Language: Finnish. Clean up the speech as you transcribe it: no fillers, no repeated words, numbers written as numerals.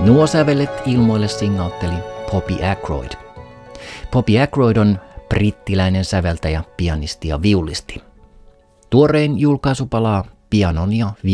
Nuo sävelet ilmoille singautteli Bobby Ackroyd. Bobby Ackroyd on brittiläinen säveltäjä, pianisti ja viulisti. Tuorein julkaisu palaa pianon ja